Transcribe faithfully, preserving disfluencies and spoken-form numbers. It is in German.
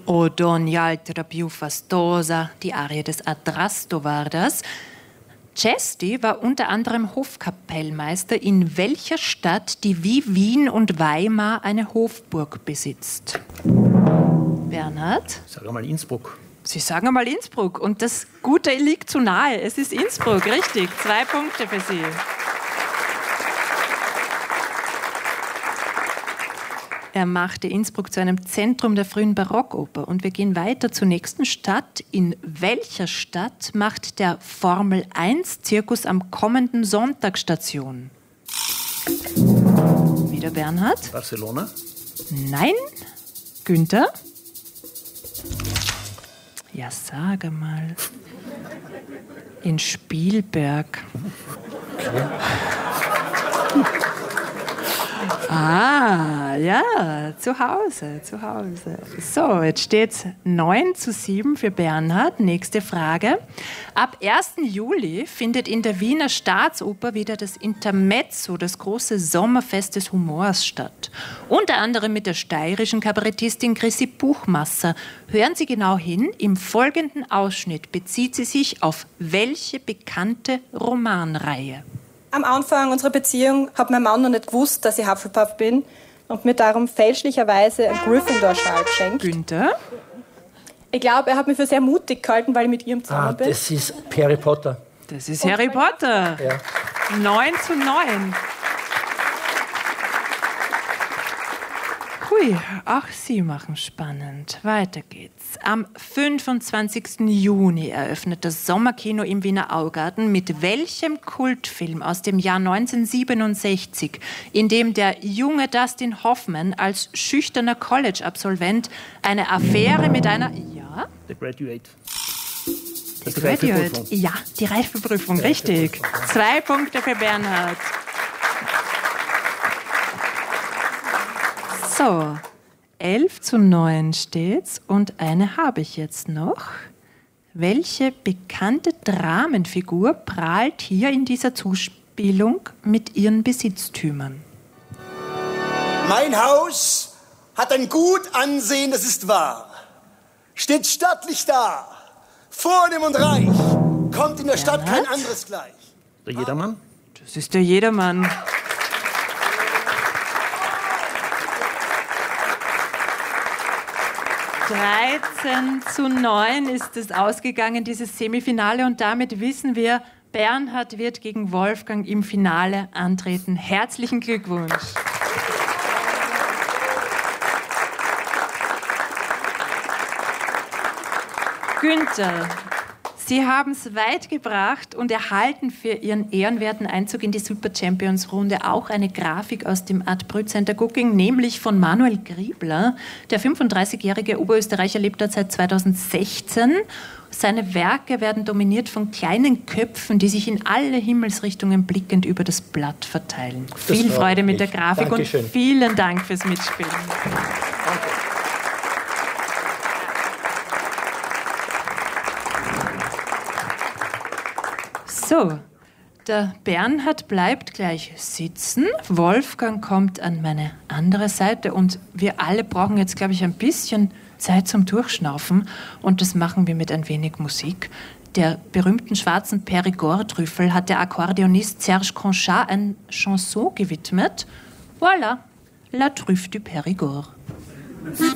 O d'ogni altra più fastosa, die Arie des Adrasto war das. Cesti war unter anderem Hofkapellmeister in welcher Stadt, die wie Wien und Weimar eine Hofburg besitzt? Bernhard? Sag einmal Innsbruck. Sie sagen einmal Innsbruck und das Gute liegt zu nahe. Es ist Innsbruck, richtig. Zwei Punkte für Sie. Er machte Innsbruck zu einem Zentrum der frühen Barockoper. Und wir gehen weiter zur nächsten Stadt. In welcher Stadt macht der Formel eins Zirkus am kommenden Sonntag Station? Wieder Bernhard? Barcelona? Nein. Günther? Ja, sage mal. In Spielberg. Okay. Ah, ja, zu Hause, zu Hause. So, jetzt steht es neun zu sieben für Bernhard. Nächste Frage. Ab ersten Juli findet in der Wiener Staatsoper wieder das Intermezzo, das große Sommerfest des Humors, statt. Unter anderem mit der steirischen Kabarettistin Chrissy Buchmasser. Hören Sie genau hin, im folgenden Ausschnitt bezieht sie sich auf welche bekannte Romanreihe? Am Anfang unserer Beziehung hat mein Mann noch nicht gewusst, dass ich Hufflepuff bin und mir darum fälschlicherweise einen Gryffindor-Schal geschenkt. Günther? Ich glaube, er hat mich für sehr mutig gehalten, weil ich mit ihm zusammen Ah, bin. das ist Harry Potter. Das ist Harry Potter. Ja. neun zu neun. Hui, auch Sie machen spannend. Weiter geht's. Am fünfundzwanzigsten Juni eröffnet das Sommerkino im Wiener Augarten mit welchem Kultfilm aus dem Jahr neunzehnhundertsiebenundsechzig, in dem der junge Dustin Hoffman als schüchterner College-Absolvent eine Affäre mit einer... Ja? The Graduate. The Graduate. Ja, die Reifeprüfung, richtig. Zwei Punkte für Bernhard. So, elf zu neun steht's und eine habe ich jetzt noch. Welche bekannte Dramenfigur prahlt hier in dieser Zuspielung mit ihren Besitztümern? Mein Haus hat ein gut Ansehen, das ist wahr. Steht stattlich da, vornehm und reich, kommt in der Stadt kein anderes gleich. Der Jedermann? Das ist der Jedermann. dreizehn zu neun ist es ausgegangen, dieses Semifinale. Und damit wissen wir, Bernhard wird gegen Wolfgang im Finale antreten. Herzlichen Glückwunsch. Günther, Sie haben es weit gebracht und erhalten für Ihren ehrenwerten Einzug in die Super Champions Runde auch eine Grafik aus dem Art Brüt Center Gucking, nämlich von Manuel Griebler. Der fünfunddreißigjährige Oberösterreicher lebt dort seit zweitausendsechzehn. Seine Werke werden dominiert von kleinen Köpfen, die sich in alle Himmelsrichtungen blickend über das Blatt verteilen. Das Viel Freude mit der Grafik Dankeschön. Und vielen Dank fürs Mitspielen. Danke. So, der Bernhard bleibt gleich sitzen. Wolfgang kommt an meine andere Seite und wir alle brauchen jetzt, glaube ich, ein bisschen Zeit zum Durchschnaufen und das machen wir mit ein wenig Musik. Der berühmten schwarzen Périgord-Trüffel hat der Akkordeonist Serge Conchard eine Chanson gewidmet. Voilà, La Truffe du Périgord.